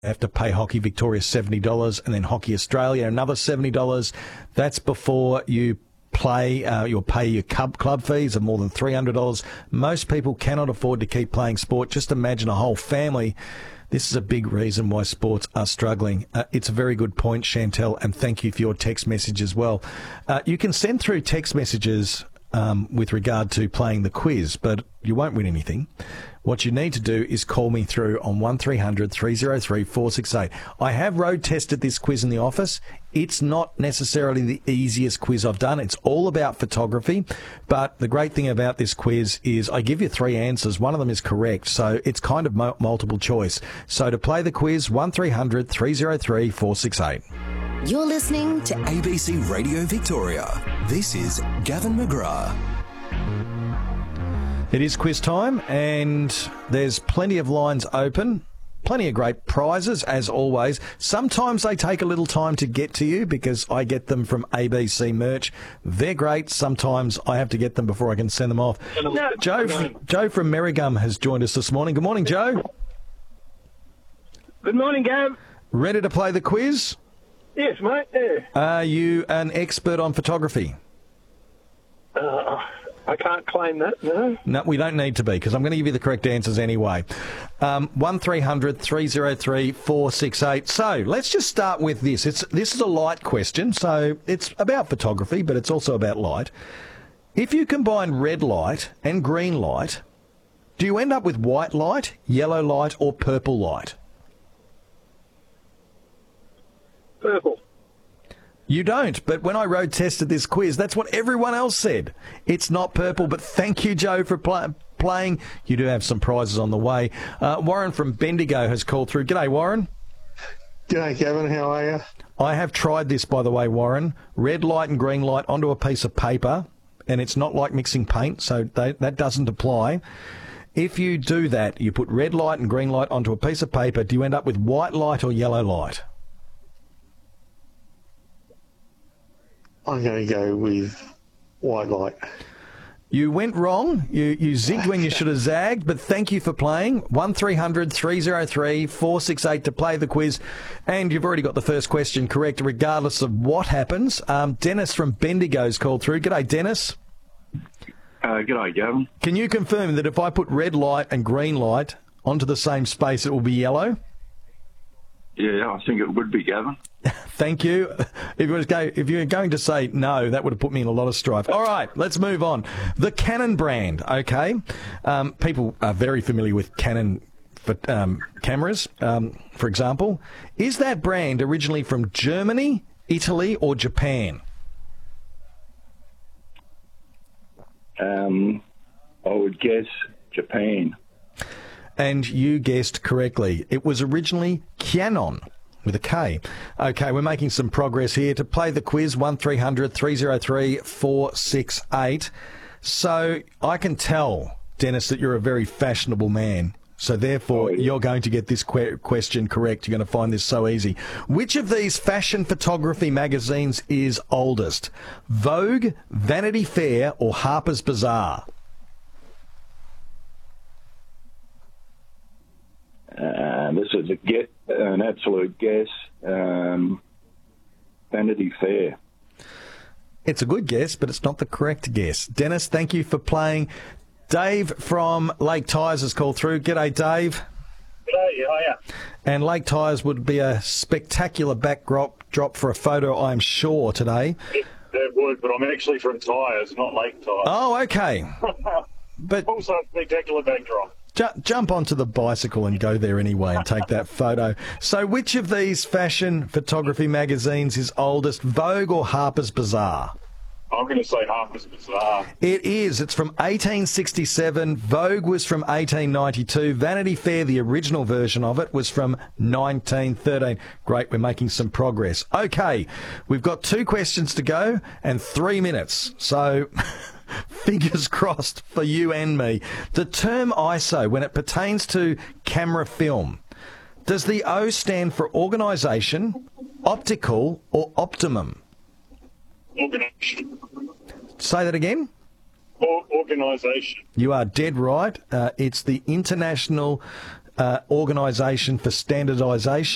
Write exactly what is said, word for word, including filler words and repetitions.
have to pay Hockey Victoria seventy dollars and then Hockey Australia another seventy dollars. That's before you play. Uh, you'll pay your club, club fees of more than three hundred dollars. Most people cannot afford to keep playing sport. Just imagine a whole family. This is a big reason why sports are struggling. Uh, it's a very good point, Chantel, and thank you for your text message as well. Uh, you can send through text messages um, with regard to playing the quiz, but you won't win anything. What you need to do is call me through on one three hundred three oh three four six eight. I have road tested this quiz in the office. It's not necessarily the easiest quiz I've done. It's all about photography. But the great thing about this quiz is I give you three answers. One of them is correct. So it's kind of mo- multiple choice. So to play the quiz, one three hundred three oh three four six eight. You're listening to A B C Radio Victoria. This is Gavin McGrath. It is quiz time, and there's plenty of lines open, plenty of great prizes, as always. Sometimes they take a little time to get to you because I get them from A B C Merch. They're great. Sometimes I have to get them before I can send them off. No, Joe, from, Joe from Merrigum has joined us this morning. Good morning, Joe. Good morning, Gav. Ready to play the quiz? Yes, mate. Yeah. Are you an expert on photography? Uh, I can't claim that, no. No, we don't need to be, because I'm going to give you the correct answers anyway. Um, one three hundred three oh three four six eight. So let's just start with this. It's This is a light question, so it's about photography, but it's also about light. If you combine red light and green light, do you end up with white light, yellow light, or purple light? Purple. You don't, but when I road tested this quiz, that's what everyone else said. It's not purple, but thank you, Joe, for pl- playing. You do have some prizes on the way. Uh, Warren from Bendigo has called through. G'day, Warren. G'day, Gavin. How are you? I have tried this, by the way, Warren. Red light and green light onto a piece of paper, and it's not like mixing paint, so they, that doesn't apply. If you do that, you put red light and green light onto a piece of paper, do you end up with white light or yellow light? I'm going to go with white light. You went wrong. You you zigged when you should have zagged, but thank you for playing. one three hundred three oh three four six eight to play the quiz. And you've already got the first question correct, regardless of what happens. Um, Dennis from Bendigo's called through. G'day, Dennis. Uh, g'day, Gavin. Can you confirm that if I put red light and green light onto the same space, it will be yellow? Yeah, I think it would be, Gavin. Thank you. If you, was go, if you were going to say no, that would have put me in a lot of strife. All right, let's move on. The Canon brand, okay? Um, people are very familiar with Canon for, um, cameras, um, for example. Is that brand originally from Germany, Italy, or Japan? Um, I would guess Japan. And you guessed correctly. It was originally Canon with a K. Okay, we're making some progress here. To play the quiz, one three hundred three oh three four six eight. So I can tell, Dennis, that you're a very fashionable man. So therefore, oh, yeah. You're going to get this que- question correct. You're going to find this so easy. Which of these fashion photography magazines is oldest? Vogue, Vanity Fair, or Harper's Bazaar? Uh, this is a get, an absolute guess. Um, Vanity Fair. It's a good guess, but it's not the correct guess. Dennis, thank you for playing. Dave from Lake Tyers has called through. G'day, Dave. G'day, hiya. And Lake Tyers would be a spectacular backdrop drop for a photo, I'm sure, today. It, it would, but I'm actually from Tyers, not Lake Tyers. Oh, okay. But also a spectacular backdrop. Ju- jump onto the bicycle and go there anyway and take that photo. So which of these fashion photography magazines is oldest, Vogue or Harper's Bazaar? I'm going to say Harper's Bazaar. It is. It's from eighteen sixty-seven. Vogue was from eighteen ninety-two. Vanity Fair, the original version of it, was from nineteen thirteen. Great, we're making some progress. Okay, we've got two questions to go and three minutes. So fingers crossed for you and me. The term I S O, when it pertains to camera film, does the O stand for organisation, optical, or optimum? Organisation. Say that again? Or, organisation. You are dead right. Uh, it's the International uh, Organisation for Standardisation.